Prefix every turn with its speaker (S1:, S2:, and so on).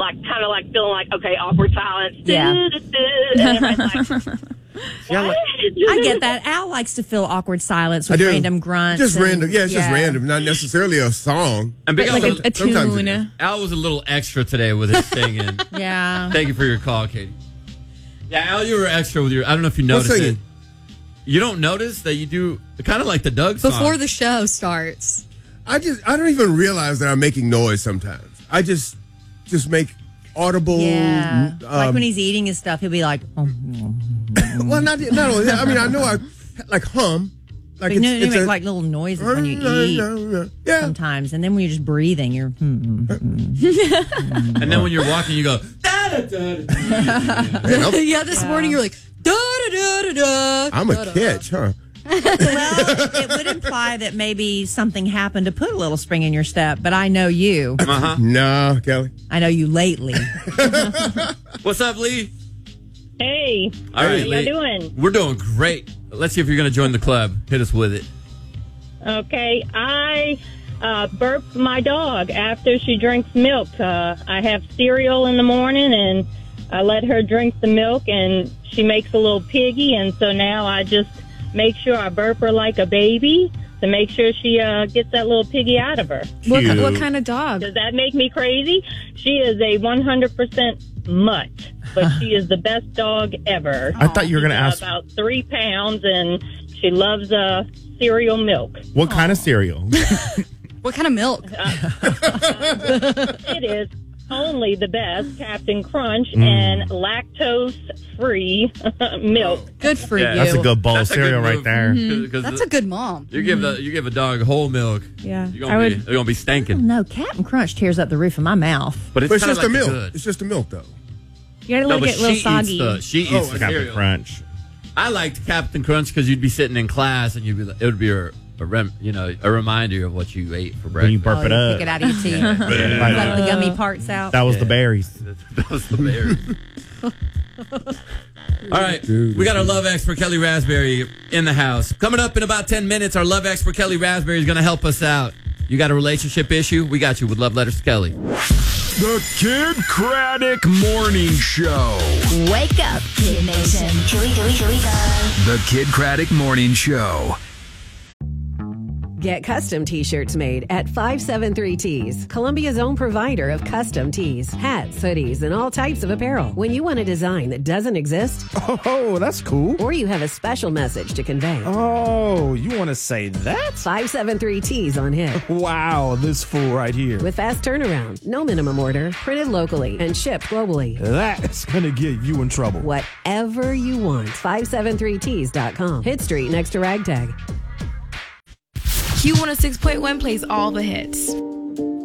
S1: like kind of like feeling like, okay, awkward silence.
S2: Yeah.
S1: And everybody's like,
S2: I get that. Al likes to fill awkward silence with random grunts.
S3: Just random. Yeah, it's just random. Not necessarily a song.
S4: And
S2: But like a tune.
S4: Al was a little extra today with his singing.
S2: Yeah.
S4: Thank you for your call, Katie. Yeah, Al, you were extra with your... I don't know if you noticed it. You don't notice that you do kind of like the Doug song.
S5: Before the show starts.
S3: I don't even realize that I'm making noise sometimes. I just make audible.
S2: Yeah. Like when he's eating his stuff, he'll be like,
S3: well, not only that. I mean, I know I like hum. Like
S2: you make like little noises when you eat sometimes. And then when you're just breathing, you're...
S4: And then when you're walking, you go...
S5: Yeah, this morning you're like... Da-da-da-da-da.
S3: I'm a catch, huh?
S2: Well, it would imply that maybe something happened to put a little spring in your step, but I know you.
S3: No, Kelly.
S2: I know you lately.
S4: What's up, Lee?
S1: hey,
S4: All right,
S1: how
S4: Lee.
S1: you doing?
S4: We're doing great. Let's see if you're going to join the club. Hit us with it.
S1: Okay, I burped my dog after she drinks milk. I have cereal in the morning, and I let her drink the milk, and she makes a little piggy, and so now I just make sure I burp her like a baby to make sure she gets that little piggy out of her.
S5: What kind of dog?
S1: Does that make me crazy? She is a 100% mutt, but she is the best dog ever.
S6: I thought you were going to ask.
S1: About 3 pounds, and she loves cereal milk.
S6: What kind of cereal?
S5: What kind of milk?
S1: It is only the best Captain Crunch and lactose-free milk.
S5: Good for you.
S6: That's a good bowl of cereal right there.
S5: That's a good mom.
S4: You give a dog whole milk.
S2: Yeah.
S4: You're gonna be stanking.
S2: No, Captain Crunch tears up the roof of my mouth.
S4: But it's
S3: just
S4: kinda
S3: the
S4: like
S3: milk.
S4: good.
S3: It's just the milk, though.
S2: You gotta let it get a little soggy.
S4: She eats the
S6: Captain
S4: cereal.
S6: Crunch.
S4: I liked Captain Crunch because you'd be sitting in class and it would be a reminder of what you ate for breakfast.
S6: When you burp it up.
S2: Pick it out of your teeth. Let the gummy parts out.
S6: That was the berries.
S4: That was the berry. All right, we got our love expert Kelly Raspberry in the house. Coming up in about 10 minutes, our love expert Kelly Raspberry is going to help us out. You got a relationship issue? We got you with Love Letters to Kelly.
S7: The Kid Craddock Morning Show.
S8: Wake up, Kid Nation. Here we go.
S7: The Kid Craddock Morning Show.
S9: Get custom T-shirts made at 573 Tees, Columbia's own provider of custom tees, hats, hoodies, and all types of apparel. When you want a design that doesn't exist,
S6: Oh, that's cool.
S9: or you have a special message to convey,
S6: Oh, you want to say that?
S9: 573 Tees on hit.
S6: Wow, this fool right here.
S9: With fast turnaround, no minimum order, printed locally, and shipped globally.
S6: That's going to get you in trouble.
S9: Whatever you want, 573tees.com. Hit Street next to Ragtag.
S10: Q106.1 plays all the hits.